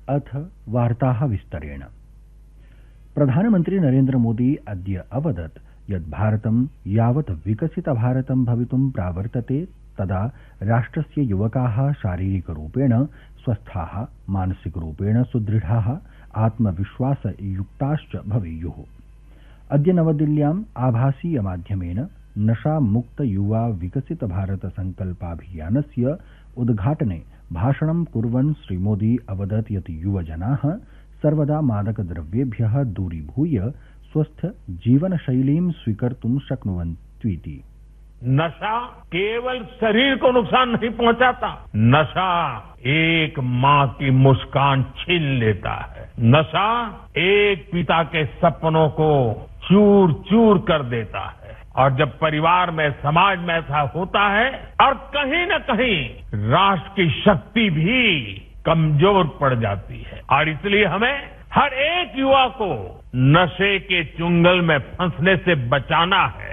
अथ वार्ताः विस्तरेण। प्रधानमन्त्री नरेन्द्र मोदी अद्य अवदत् यत् भारतं यावत् विकसितभारतं भवितुं प्रावर्तते तदा राष्ट्रस्य युवकाः शारीरिकरूपेण स्वस्थाः, मानसिकरूपेण सुदृढाः, आत्मविश्वासयुक्ताश्च भवेयुः। अद्य नवदिल्ल्याम् आभासीय माध्यमेन नशा मुक्त युवा विकसित भारत संकल्पाभियानस्य उद्घाटने भाषणं कुर्वन् श्रीमोदी अवदत् यत् युवजनाः सर्वदा मादकद्रव्येभ्यः दूरीभूय स्वस्थ जीवनशैलीं स्वीकर्तुं शक्नुवन्तीति। नशा केवल शरीर को नुकसान नहीं पहुंचाता, नशा एक माँ की मुस्कान छीन लेता है, नशा एक पिता के सपनों को चूर चूर कर देता है। और जब परिवार में, समाज में ऐसा होता है और कहीं न कहीं राष्ट्र की शक्ति भी कमजोर पड़ जाती है। और इसलिए हमें हर एक युवा को नशे के चुंगल में फंसने से बचाना है।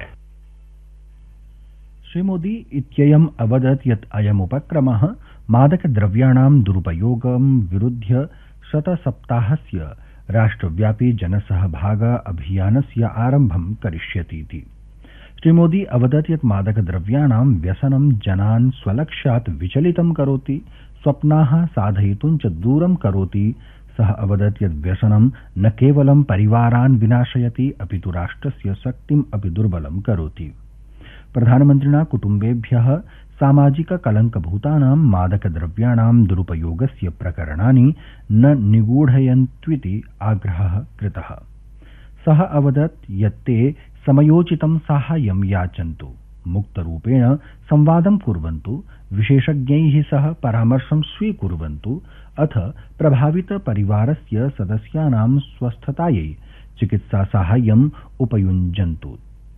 श्री मोदी इत्ययम् अवदत् यत् अयमुपक्रमः मादकद्रव्याणां दुरुपयोगं विरुध्य शतसप्ताहस्य राष्ट्रव्यापी जनसहभाग अभियानस्य आरम्भं करिष्यतीति। श्रीमोदी अवदत् यत् मादकद्रव्याणां व्यसनं जनान् स्वलक्ष्यात् विचलितं करोति, स्वप्नाः साधयितुं च दूरं करोति। सः अवदत् यत् व्यसनं न केवलं परिवारान् विनाशयति अपितु राष्ट्रस्य शक्तिम् अपि दुर्बलं करोति। प्रधानमन्त्रिणा कुटुम्बेभ्यः सामाजिक कलङ्कभूतानां मादकद्रव्याणां दुरुपयोगस्य प्रकरणानि न निगूढयन्त्विति आग्रहः कृतः। सः अवदत् यत् ते समयोचितं साहाय्यं याचन्तु, मुक्तरूपेण संवादं कुर्वन्तु, विशेषज्ञैः सह परामर्शं स्वीकुर्वन्तु, अथ प्रभावित परिवारस्य सदस्यानां स्वस्थतायै चिकित्सा साहाय्यम् उपयुञ्जन्तु।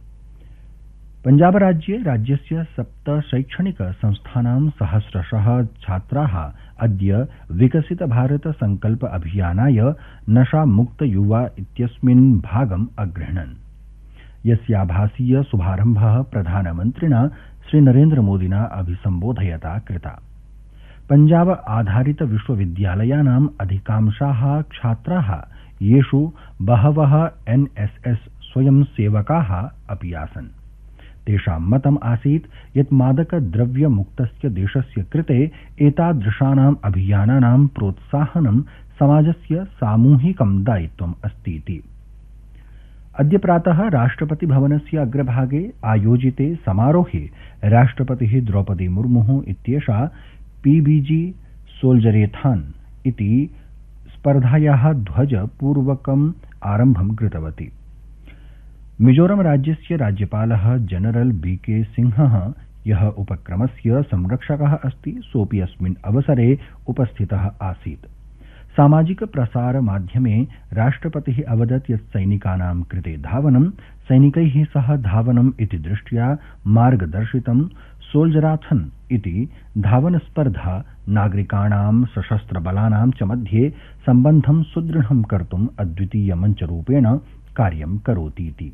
पञ्जाबराज्ये राज्यस्य 7 शैक्षणिक संस्थानां सहस्रशः छात्राः अद्य विकसित भारत संकल्प अभियानाय नशा मुक्त युवा इत्यस्मिन् भागम् अगृह्णन्, यस्याभासीय शुभारम्भः प्रधानमन्त्रिणा श्री नरेन्द्र मोदिना अभिसम्बोधयता कृता। पञ्जाब आधारित विश्वविद्यालयानाम् अधिकांशाः छात्राः, येषु बहवः NSS स्वयंसेवकाः अपि आसन्, तेषां मतम् आसीत् यत् मादकद्रव्यमुक्तस्य देशस्य कृते एतादृशानाम् अभियानानां प्रोत्साहनं समाजस्य सामूहिकं दायित्वम् अस्तीति। अद्य प्रातः राष्ट्रपति भवनस्य अग्रभागे आयोजिते समारोहे राष्ट्रपतिः द्रौपदी मुर्मुः इत्येषा PBG सोल्जरेथान् इति स्पर्धायाः ध्वजपूर्वकम् आरम्भं कृतवती। मिजोरम राज्यस्य राज्यपालः जनरल BK सिंहः, यः उपक्रमस्य संरक्षकः अस्ति, सोऽपि अस्मिन् अवसरे उपस्थितः आसीत्। सामाजिक प्रसार माध्यमे राष्ट्रपतिः अवदत् यत् सैनिकानां कृते धावनं, सैनिकैः सह धावनम् इति दृष्ट्या मार्गदर्शितं सोल्जराथन इति धावनस्पर्धा नागरिकाणां सशस्त्रबलानां च मध्ये सम्बन्धं सुदृढं कर्तुम् अद्वितीय मञ्चरूपेण कार्यं करोतीति।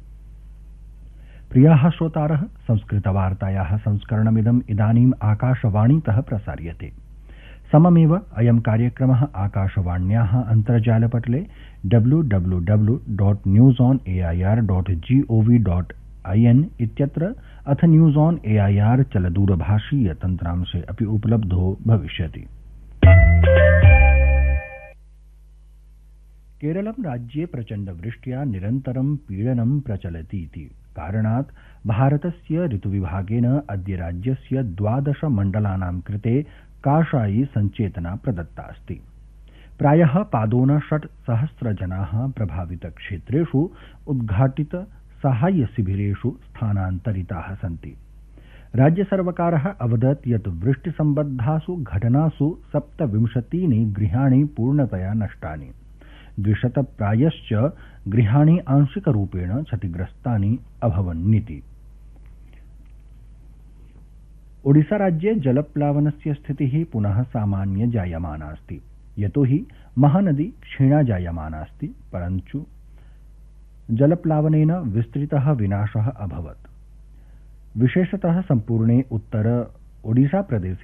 प्रियाः श्रोतारः, संस्कृतवार्तायाः संस्करणमिदम् इदानीम् आकाशवाणीतः प्रसार्यते। सममेव अयं कार्यक्रमः आकाशवाण्याः अन्तर्जालपटले www.newsonair.gov.in इत्यत्र अथ न्यूज़ ऑन एआईआर चलदूरभाषीय तन्त्रांशे अपि उपलब्धो भविष्यति। केरलं राज्ये प्रचण्डवृष्ट्या निरन्तरं पीडनं प्रचलतीति कारणात् भारतस्य ऋतुविभागेन अद्य राज्यस्य 12 मण्डलानां कृते काषायी सञ्चेतना प्रदत्ता अस्ति। प्रायः पादोन 6,000 जनाः प्रभावितक्षेत्रेषु उद्घाटित साहाय्यशिबिरेषु स्थानान्तरिताः सन्ति। राज्यसर्वकारः अवदत् यत् वृष्टिसम्बद्धासु घटनासु 27 गृहाणि पूर्णतया नष्टानि, 200 प्रायश्च गृहाणि आंशिकरूपेण क्षतिग्रस्तानि अभवन्निति। ओडिशा राज्ये जलप्लावनस्य स्थितिः पुनः सामान्य जायमानास्ति, यतोहि महानदी क्षीणा जायमानास्ति, परन्तु जलप्लावनेन विस्तृतः विनाशः अभवत्। विशेषतः सम्पूर्णे उत्तर ओडिशा प्रदेशे